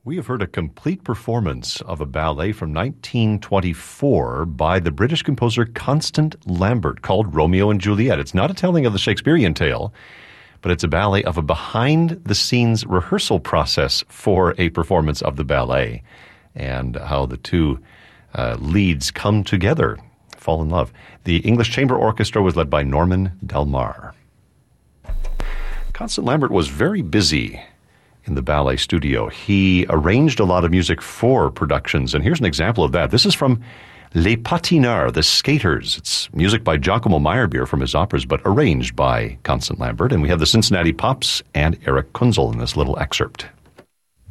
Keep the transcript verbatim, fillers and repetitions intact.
We have heard a complete performance of a ballet from nineteen twenty-four by the British composer Constant Lambert called Romeo and Juliet. It's not a telling of the Shakespearean tale, but it's a ballet of a behind-the-scenes rehearsal process for a performance of the ballet and how the two uh, leads come together, fall in love. The English Chamber Orchestra was led by Norman Del Mar. Constant Lambert was very busy in the ballet studio. He arranged a lot of music for productions, and here's an example of that. This is from Les Patineurs, The Skaters. It's music by Giacomo Meyerbeer from his operas, but arranged by Constant Lambert, and we have the Cincinnati Pops and Eric Kunzel in this little excerpt.